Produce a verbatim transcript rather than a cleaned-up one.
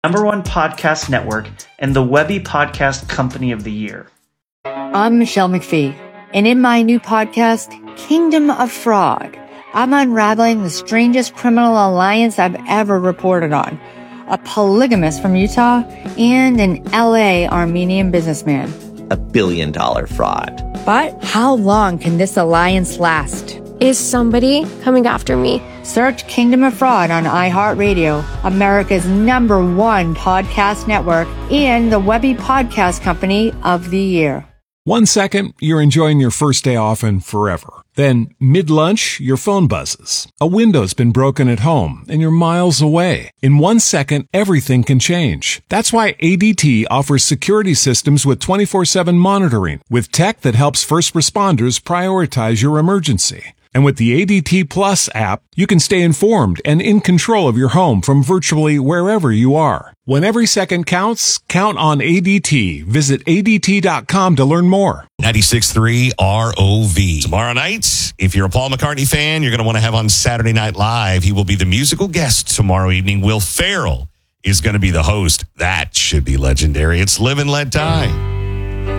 Number one podcast network, and the Webby Podcast Company of the Year. I'm Michelle McPhee, and in my new podcast, Kingdom of Fraud, I'm unraveling the strangest criminal alliance I've ever reported on. A polygamist from Utah and an L A Armenian businessman. A billion dollar fraud. But how long can this alliance last? Is somebody coming after me? Search Kingdom of Fraud on iHeartRadio, America's number one podcast network, and the Webby Podcast Company of the Year. One second, you're enjoying your first day off and forever. Then, mid-lunch, your phone buzzes. A window's been broken at home, and you're miles away. In one second, everything can change. That's why A D T offers security systems with twenty-four seven monitoring, with tech that helps first responders prioritize your emergency. And with the A D T Plus app, you can stay informed and in control of your home from virtually wherever you are. When every second counts, count on A D T. Visit A D T dot com to learn more. ninety-six point three R O V. Tomorrow night, if you're a Paul McCartney fan, you're going to want to have on Saturday Night Live. He will be the musical guest tomorrow evening. Will Ferrell is going to be the host. That should be legendary. It's Live and Let Die.